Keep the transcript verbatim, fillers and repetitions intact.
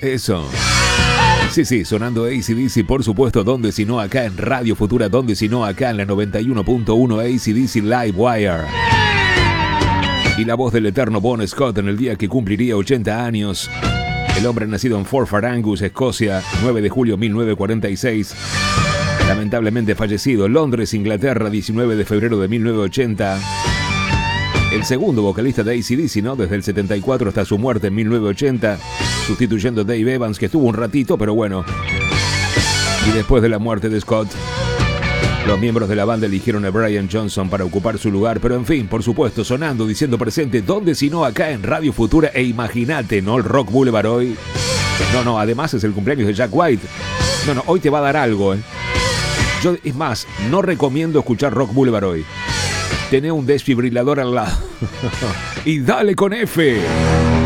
Eso. Sí, sí, sonando A C D C, por supuesto, donde si no acá en Radio Futura, donde si no acá en la noventa y uno punto uno A C D C Live Wire. Y la voz del eterno Bon Scott en el día que cumpliría ochenta años. El hombre nacido en Fort Farangus, Escocia, nueve de julio de mil novecientos cuarenta y seis. Lamentablemente fallecido en Londres, Inglaterra, diecinueve de febrero de mil novecientos ochenta. El segundo vocalista de A C D C, ¿no? Desde el setenta y cuatro hasta su muerte en mil novecientos ochenta, sustituyendo a Dave Evans, que estuvo un ratito, pero bueno. Y después de la muerte de Scott, los miembros de la banda eligieron a Brian Johnson para ocupar su lugar, pero en fin, por supuesto, sonando, diciendo presente, ¿dónde si no acá en Radio Futura? E imagínate, ¿no? El Rock Boulevard hoy. No, no, además es el cumpleaños de Jack White. No, no, hoy te va a dar algo, ¿eh? Yo, es más, no recomiendo escuchar Rock Boulevard hoy. Tené un desfibrilador al lado. Y dale con F.